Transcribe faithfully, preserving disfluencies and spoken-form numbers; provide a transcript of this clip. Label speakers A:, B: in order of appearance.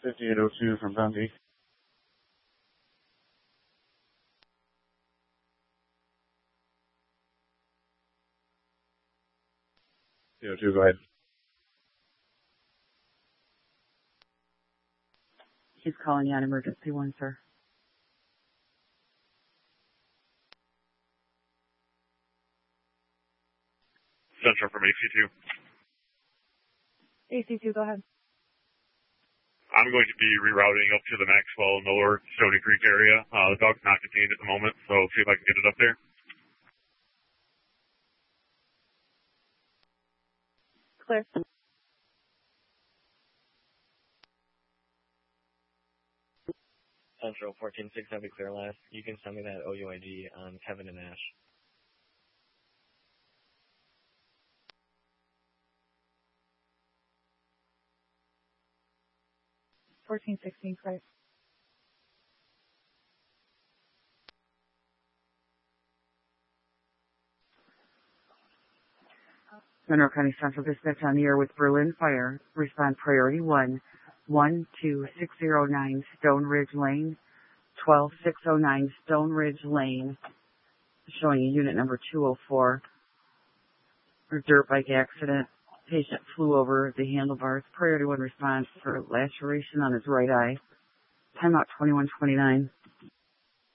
A: fifty-eight oh two from Dundee. zero two, go ahead.
B: She's calling you on emergency one, sir.
C: Central from A C two.
B: A C two, go ahead.
C: I'm going to be rerouting up to the Maxwell, Miller, Stony Creek area. Uh, the dog's not contained at the moment, so see if I can get it up there.
B: Clear.
D: Central fourteen six, have it clear last. You can send me that O U I D on Kevin and Ash.
B: fourteen sixteen, correct. Monroe County Central Dispatch on the air with Berlin Fire. Respond priority one, one two six zero nine Stone Ridge Lane, twelve six oh nine Stone Ridge Lane, showing you unit number two oh four. A dirt bike accident. Patient flew over the handlebars. Priority one response for laceration on his right eye. Timeout twenty-one twenty-nine.